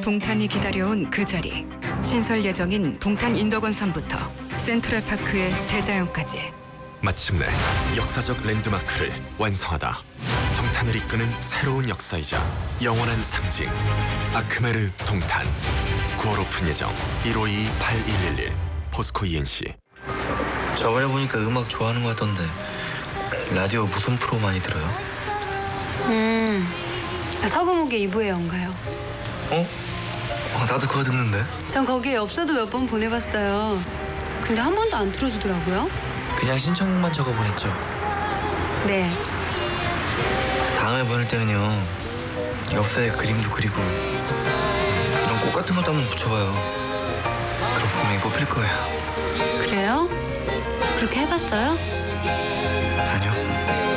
동탄이 기다려온 그 자리. 신설 예정인 동탄 인덕원섬부터 센트럴파크의 대자연까지. 마침내 역사적 랜드마크를 완성하다. 동탄을 이끄는 새로운 역사이자 영원한 상징. 아크메르 동탄. 9월 오픈 예정. 1522-8111 포스코 ENC. 저번에 보니까 음악 좋아하는 것 같던데 라디오 무슨 프로 많이 들어요? 서금욱의 이부의 연가요. 나도 그거 듣는데. 전 거기에 엽서도 몇 번 보내봤어요. 근데 한 번도 안 틀어주더라고요. 그냥 신청곡만 적어보냈죠. 네. 다음에 보낼 때는요, 역사의 그림도 그리고 이런 꽃 같은 것도 한번 붙여봐요. 그럼 분명히 뽑힐 거예요. 그래요? 그렇게 해봤어요? 아니요.